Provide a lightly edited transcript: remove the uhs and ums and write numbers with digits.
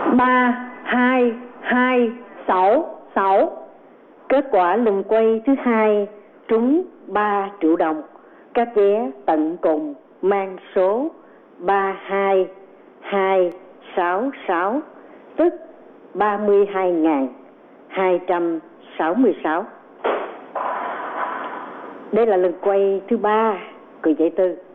3226. Kết quả lần quay thứ hai trúng 3 triệu đồng. Các vé tận cùng mang số 32266, tức 32.266. Đây là lần quay thứ 3 của giải tư.